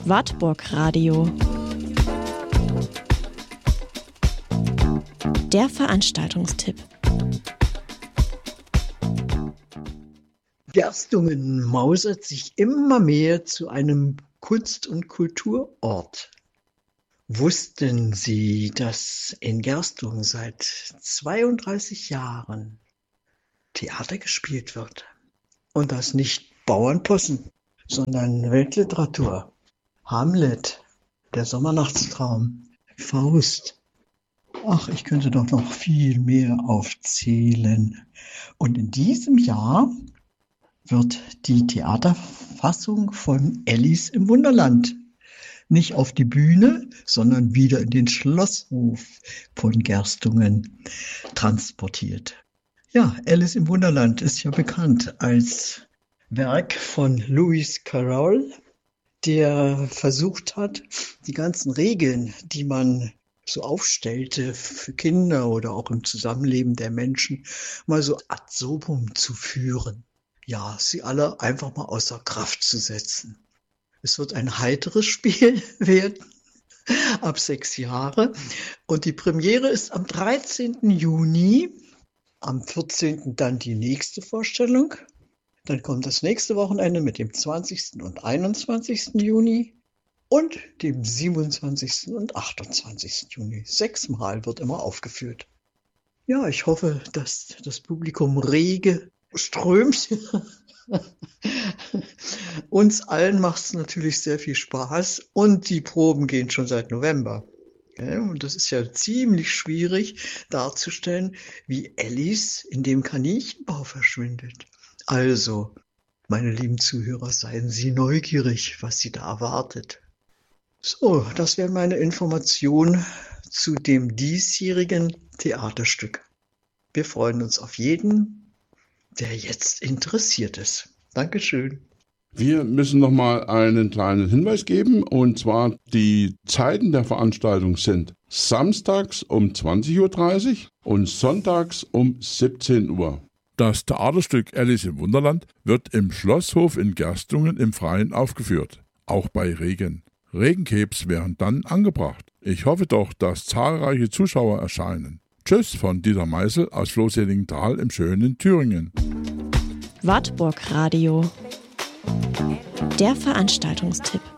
Wartburg Radio. Der Veranstaltungstipp. Gerstungen mausert sich immer mehr zu einem Kunst- und Kulturort. Wussten Sie, dass in Gerstungen seit 32 Jahren Theater gespielt wird? Und das nicht Bauernpossen, sondern Weltliteratur. Hamlet, der Sommernachtstraum, Faust. Ach, ich könnte doch noch viel mehr aufzählen. Und in diesem Jahr wird die Theaterfassung von Alice im Wunderland nicht auf die Bühne, sondern wieder in den Schlosshof von Gerstungen transportiert. Ja, Alice im Wunderland ist ja bekannt als Werk von Lewis Carroll, der versucht hat, die ganzen Regeln, die man so aufstellte für Kinder oder auch im Zusammenleben der Menschen, mal so ad absurdum zu führen. Ja, sie alle einfach mal außer Kraft zu setzen. Es wird ein heiteres Spiel werden, ab 6 Jahre. Und die Premiere ist am 13. Juni, am 14. dann die nächste Vorstellung. Dann kommt das nächste Wochenende mit dem 20. und 21. Juni und dem 27. und 28. Juni. 6-mal wird immer aufgeführt. Ja, ich hoffe, dass das Publikum rege strömt. Uns allen macht es natürlich sehr viel Spaß und die Proben gehen schon seit November. Ja, und das ist ja ziemlich schwierig darzustellen, wie Alice in dem Kaninchenbau verschwindet. Also, meine lieben Zuhörer, seien Sie neugierig, was Sie da erwartet. So, das wäre meine Information zu dem diesjährigen Theaterstück. Wir freuen uns auf jeden, der jetzt interessiert ist. Dankeschön. Wir müssen noch mal einen kleinen Hinweis geben, und zwar die Zeiten der Veranstaltung sind samstags um 20:30 Uhr und sonntags um 17 Uhr. Das Theaterstück Alice im Wunderland wird im Schlosshof in Gerstungen im Freien aufgeführt, auch bei Regen. Regencapes wären dann angebracht. Ich hoffe doch, dass zahlreiche Zuschauer erscheinen. Tschüss von Dieter Meißel aus Floßheddingtal im schönen Thüringen. Wartburg Radio. Der Veranstaltungstipp.